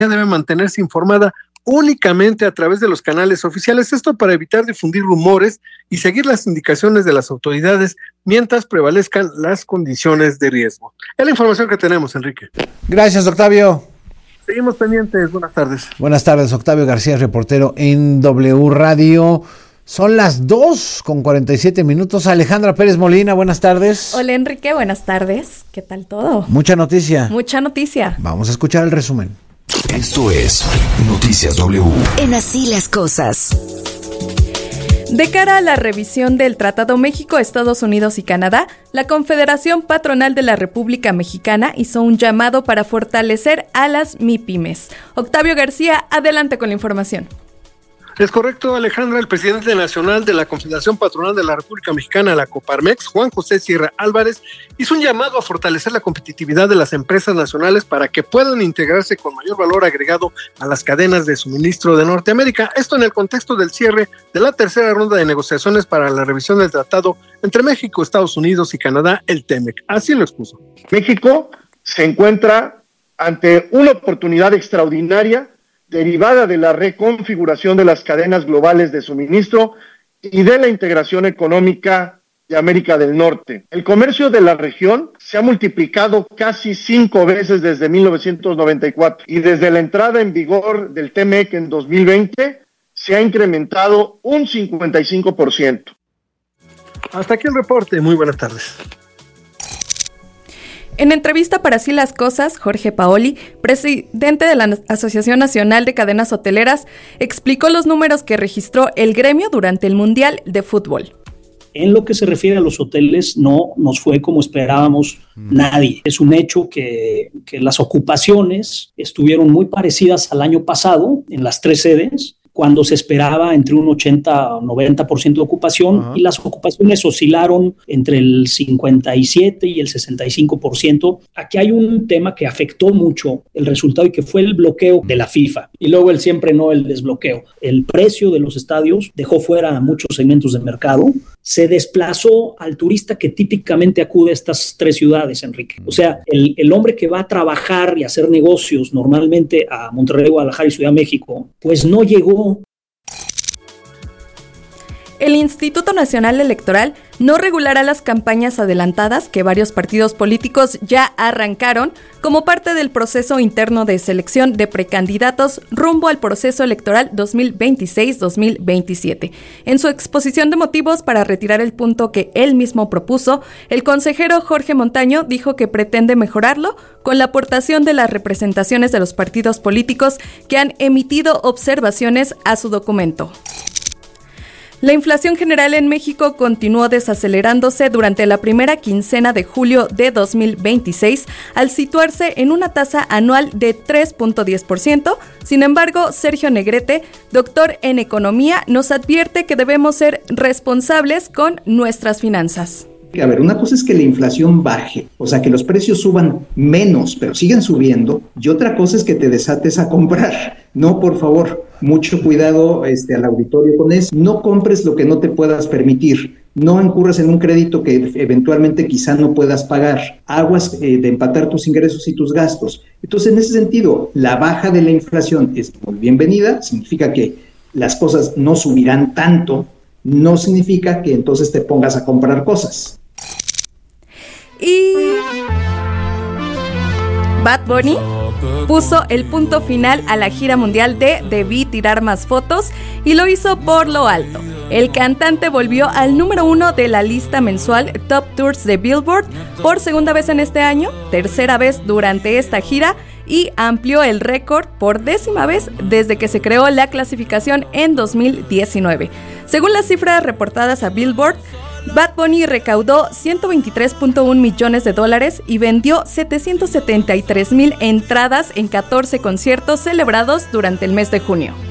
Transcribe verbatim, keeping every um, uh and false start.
debe mantenerse informada únicamente a través de los canales oficiales, esto para evitar difundir rumores y seguir las indicaciones de las autoridades mientras prevalezcan las condiciones de riesgo. Es la información que tenemos, Enrique. Gracias, Octavio. Seguimos pendientes, buenas tardes. Buenas tardes, Octavio García, reportero en W Radio. Son las dos con cuarenta y siete minutos. Alejandra Pérez Molina, buenas tardes. Hola, Enrique, buenas tardes. ¿Qué tal todo? Mucha noticia. Mucha noticia. Vamos a escuchar el resumen. Esto es Noticias W. En Así las Cosas. De cara a la revisión del Tratado México, Estados Unidos y Canadá, la Confederación Patronal de la República Mexicana hizo un llamado para fortalecer a las MIPYMES. Octavio García, adelante con la información. Es correcto, Alejandra. El presidente nacional de la Confederación Patronal de la República Mexicana, la Coparmex, Juan José Sierra Álvarez, hizo un llamado a fortalecer la competitividad de las empresas nacionales para que puedan integrarse con mayor valor agregado a las cadenas de suministro de Norteamérica. Esto en el contexto del cierre de la tercera ronda de negociaciones para la revisión del tratado entre México, Estados Unidos y Canadá, el TEMEC. Así lo expuso. México se encuentra ante una oportunidad extraordinaria derivada de la reconfiguración de las cadenas globales de suministro y de la integración económica de América del Norte. El comercio de la región se ha multiplicado casi cinco veces desde mil novecientos noventa y cuatro y desde la entrada en vigor del TEMEC en dos mil veinte se ha incrementado un cincuenta y cinco por ciento. Hasta aquí el reporte. Muy buenas tardes. En entrevista para Así las Cosas, Jorge Paoli, presidente de la Asociación Nacional de Cadenas Hoteleras, explicó los números que registró el gremio durante el Mundial de Fútbol. En lo que se refiere a los hoteles, no nos fue como esperábamos nadie. Es un hecho que, que las ocupaciones estuvieron muy parecidas al año pasado en las tres sedes, cuando se esperaba entre un ochenta o noventa por ciento de ocupación, uh-huh. y las ocupaciones oscilaron entre el cincuenta y siete y el sesenta y cinco por ciento. Aquí hay un tema que afectó mucho el resultado y que fue el bloqueo de la FIFA. Y luego el siempre no el desbloqueo. El precio de los estadios dejó fuera a muchos segmentos del mercado. Se desplazó al turista que típicamente acude a estas tres ciudades, Enrique. O sea, el, el hombre que va a trabajar y hacer negocios normalmente a Monterrey, Guadalajara y Ciudad de México, pues no llegó. El Instituto Nacional Electoral no regulará las campañas adelantadas que varios partidos políticos ya arrancaron como parte del proceso interno de selección de precandidatos rumbo al proceso electoral dos mil veintiséis dos mil veintisiete. En su exposición de motivos para retirar el punto que él mismo propuso, el consejero Jorge Montaño dijo que pretende mejorarlo con la aportación de las representaciones de los partidos políticos que han emitido observaciones a su documento. La inflación general en México continuó desacelerándose durante la primera quincena de julio de dos mil veintiséis al situarse en una tasa anual de tres punto diez por ciento. Sin embargo, Sergio Negrete, doctor en economía, nos advierte que debemos ser responsables con nuestras finanzas. A ver, una cosa es que la inflación baje, o sea, que los precios suban menos, pero siguen subiendo, y otra cosa es que te desates a comprar. No, por favor, mucho cuidado este, al auditorio con eso. No compres lo que no te puedas permitir. No incurras en un crédito que eventualmente quizá no puedas pagar. Aguas eh, de empatar tus ingresos y tus gastos. Entonces, en ese sentido, la baja de la inflación es muy bienvenida. Significa que las cosas no subirán tanto. No significa que entonces te pongas a comprar cosas. Y Bad Bunny puso el punto final a la gira mundial de Debí Tirar Más Fotos y lo hizo por lo alto. El cantante volvió al número uno de la lista mensual Top Tours de Billboard por segunda vez en este año, tercera vez durante esta gira y amplió el récord por décima vez desde que se creó la clasificación en dos mil diecinueve. Según las cifras reportadas a Billboard, Bad Bunny recaudó ciento veintitrés punto uno millones de dólares y vendió setecientos setenta y tres mil entradas en catorce conciertos celebrados durante el mes de junio.